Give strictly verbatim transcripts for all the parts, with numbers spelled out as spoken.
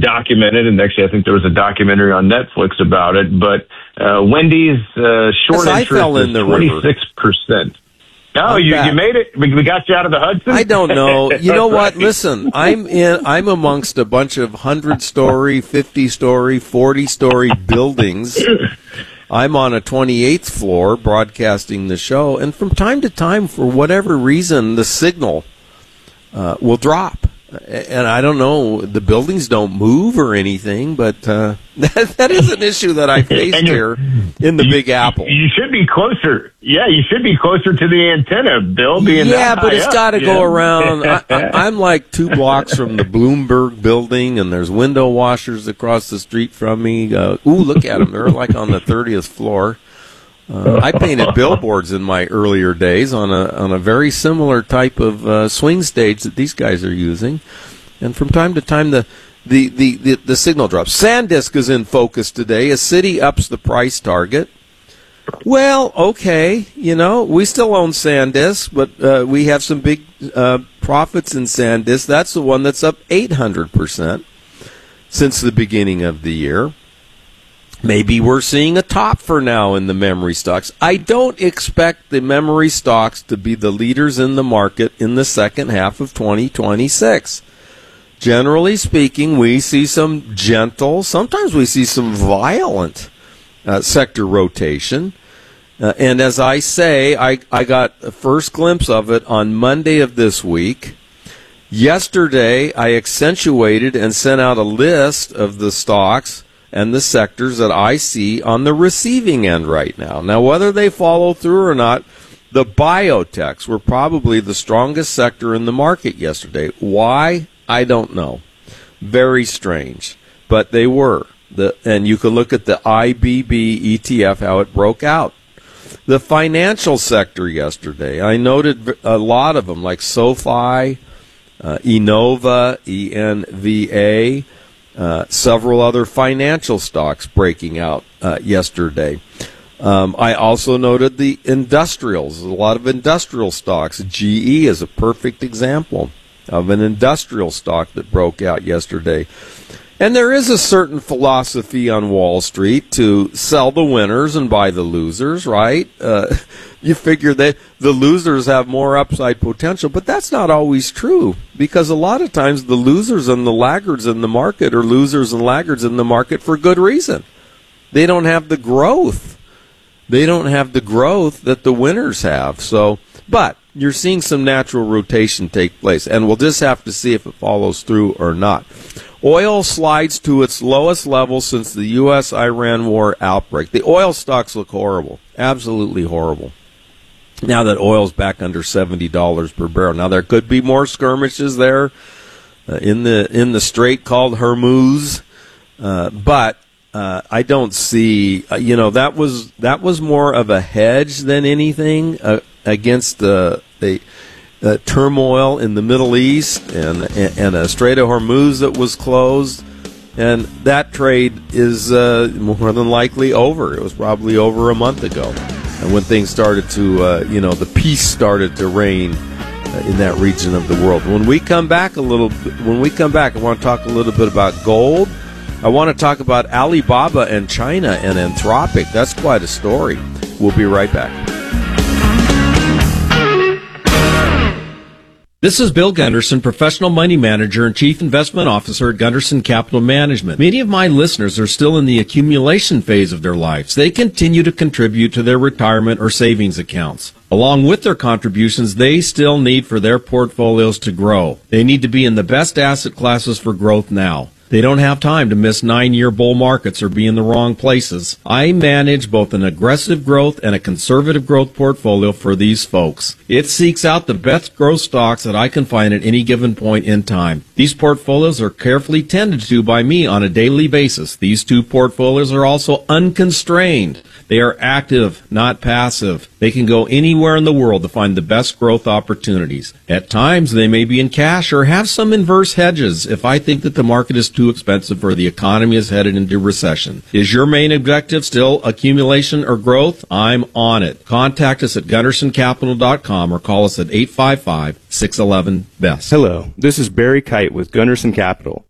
documented, and actually I think there was a documentary on Netflix about it, but uh, Wendy's uh, short I interest fell in is the twenty-six percent. Oh, you, you made it? We, we got you out of the Hudson? I don't know. You know right. what? Listen, I'm in. I'm amongst a bunch of hundred-story, fifty-story, forty-story buildings. I'm on a twenty-eighth floor broadcasting the show, and from time to time, for whatever reason, the signal uh, will drop. And I don't know, the buildings don't move or anything, but uh, that, that is an issue that I faced here in the you, Big Apple. You should be closer. Yeah, you should be closer to the antenna, Bill. Being yeah, that but it's got to yeah. go around. I, I, I'm like two blocks from the Bloomberg building, and there's window washers across the street from me. Uh, ooh, look at them. They're like on the thirtieth floor. Uh, I painted billboards in my earlier days on a on a very similar type of uh, swing stage that these guys are using, and from time to time the the, the, the, the signal drops. SanDisk is in focus today. A city ups the price target. Well, okay, you know, we still own SanDisk, but uh, we have some big uh, profits in SanDisk. That's the one that's up eight hundred percent since the beginning of the year. Maybe we're seeing a top for now in the memory stocks. I don't expect the memory stocks to be the leaders in the market in the second half of twenty twenty-six. Generally speaking, we see some gentle, sometimes we see some violent uh, sector rotation. Uh, and as I say, I, I got a first glimpse of it on Monday of this week. Yesterday, I accentuated and sent out a list of the stocks and the sectors that I see on the receiving end right now. Now, whether they follow through or not, the biotechs were probably the strongest sector in the market yesterday. Why? I don't know. Very strange. But they were. The, and you can look at the I B B E T F, how it broke out. The financial sector yesterday, I noted a lot of them, like SoFi, uh, Enova, E N V A, Uh, several other financial stocks breaking out uh, yesterday. Um, I also noted the industrials, a lot of industrial stocks. G E is a perfect example of an industrial stock that broke out yesterday. And there is a certain philosophy on Wall Street to sell the winners and buy the losers, right? Uh, you figure that the losers have more upside potential, but that's not always true, because a lot of times the losers and the laggards in the market are losers and laggards in the market for good reason. They don't have the growth. They don't have the growth that the winners have. So, but you're seeing some natural rotation take place, and we'll just have to see if it follows through or not. Oil slides to its lowest level since the U S Iran war outbreak. The oil stocks look horrible, absolutely horrible, now that oil's back under seventy dollars per barrel. Now, there could be more skirmishes there uh, in the in the strait called Hormuz, uh, but uh, I don't see, uh, you know, that was that was more of a hedge than anything uh, against the the Uh, turmoil in the Middle East and, and and a Strait of Hormuz that was closed, and that trade is uh, more than likely over. It was probably over a month ago, and when things started to, uh, you know, the peace started to reign uh, in that region of the world. When we come back a little, when we come back, I want to talk a little bit about gold. I want to talk about Alibaba and China and Anthropic. That's quite a story. We'll be right back. This is Bill Gunderson, professional money manager and chief investment officer at Gunderson Capital Management. Many of my listeners are still in the accumulation phase of their lives. They continue to contribute to their retirement or savings accounts. Along with their contributions, they still need for their portfolios to grow. They need to be in the best asset classes for growth now. They don't have time to miss nine-year bull markets or be in the wrong places. I manage both an aggressive growth and a conservative growth portfolio for these folks. It seeks out the best growth stocks that I can find at any given point in time. These portfolios are carefully tended to by me on a daily basis. These two portfolios are also unconstrained. They are active, not passive. They can go anywhere in the world to find the best growth opportunities. At times, they may be in cash or have some inverse hedges if I think that the market is too expensive or the economy is headed into recession. Is your main objective still accumulation or growth? I'm on it. Contact us at gunderson capital dot com or call us at eight five five, six one one, B E S T. Hello, this is Barry Kite with Gunderson Capital.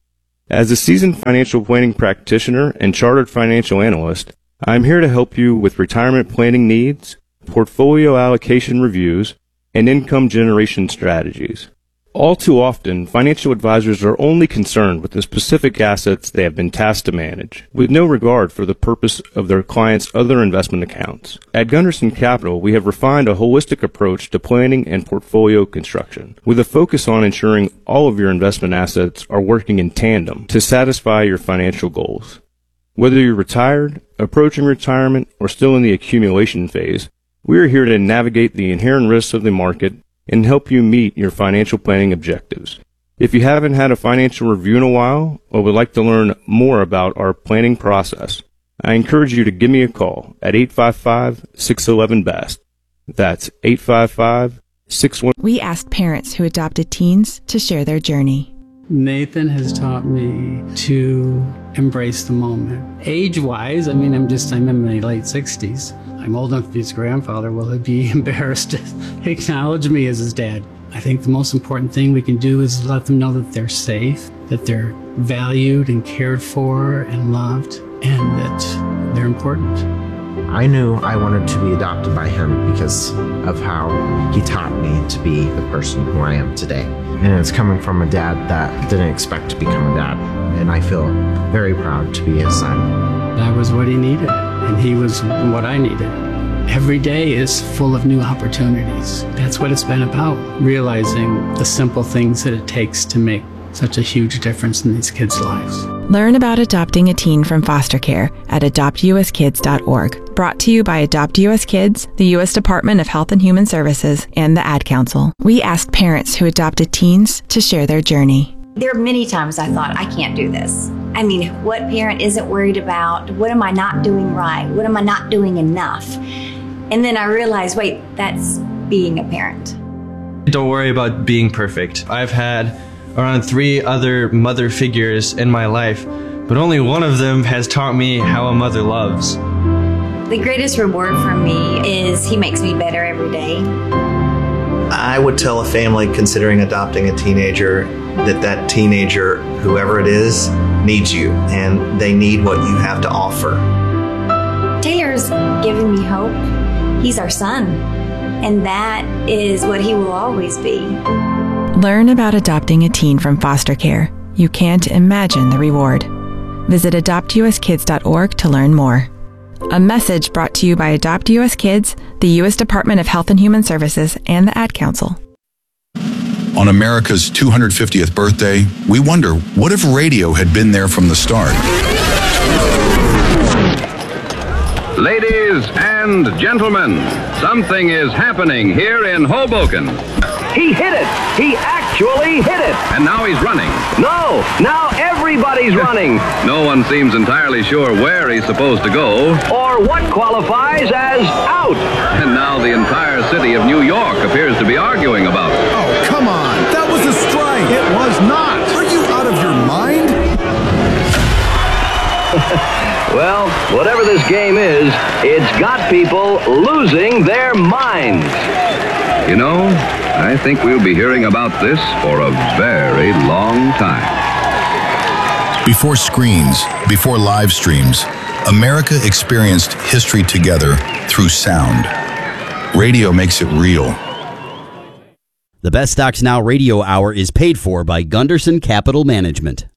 As a seasoned financial planning practitioner and chartered financial analyst, I am here to help you with retirement planning needs, portfolio allocation reviews, and income generation strategies. All too often, financial advisors are only concerned with the specific assets they have been tasked to manage, with no regard for the purpose of their clients' other investment accounts. At Gunderson Capital, we have refined a holistic approach to planning and portfolio construction, with a focus on ensuring all of your investment assets are working in tandem to satisfy your financial goals. Whether you're retired, approaching retirement, or still in the accumulation phase, we are here to navigate the inherent risks of the market and help you meet your financial planning objectives. If you haven't had a financial review in a while or would like to learn more about our planning process, I encourage you to give me a call at eight five five, six one one, B E S T. That's eight five five, six one one. We asked parents who adopted teens to share their journey. Nathan has taught me to embrace the moment. Age-wise, I mean, I'm just, I'm in my late sixties. I'm old enough to be his grandfather. Will he be embarrassed to acknowledge me as his dad? I think the most important thing we can do is let them know that they're safe, that they're valued and cared for and loved, and that they're important. I knew I wanted to be adopted by him because of how he taught me to be the person who I am today. And it's coming from a dad that didn't expect to become a dad. And I feel very proud to be his son. That was what he needed, and he was what I needed. Every day is full of new opportunities. That's what it's been about, realizing the simple things that it takes to make such a huge difference in these kids' lives. Learn about adopting a teen from foster care at adopt u s kids dot org. Brought to you by Adopt U S Kids, the U S Department of Health and Human Services, and the Ad Council. We asked parents who adopted teens to share their journey. There are many times I thought, I can't do this. I mean, what parent isn't worried about, what am I not doing right? What am I not doing enough? And then I realized, wait, that's being a parent. Don't worry about being perfect. I've had around three other mother figures in my life, but only one of them has taught me how a mother loves. The greatest reward for me is he makes me better every day. I would tell a family considering adopting a teenager that that teenager, whoever it is, needs you, and they need what you have to offer. Taylor's giving me hope. He's our son, and that is what he will always be. Learn about adopting a teen from foster care. You can't imagine the reward. Visit adopt u s kids dot org to learn more. A message brought to you by Adopt U S Kids, the U S Department of Health and Human Services, and the Ad Council. On America's two hundred fiftieth birthday, we wonder, what if radio had been there from the start? Ladies and gentlemen, something is happening here in Hoboken. He hit it! He actually hit it! And now he's running. No! Now everybody's running! No one seems entirely sure where he's supposed to go. Or what qualifies as out! And now the entire city of New York appears to be arguing about it. Oh, come on! That was a strike! It was not! Are you out of your mind? Well, whatever this game is, it's got people losing their minds. You know, I think we'll be hearing about this for a very long time. Before screens, before live streams, America experienced history together through sound. Radio makes it real. The Best Stocks Now radio hour is paid for by Gunderson Capital Management.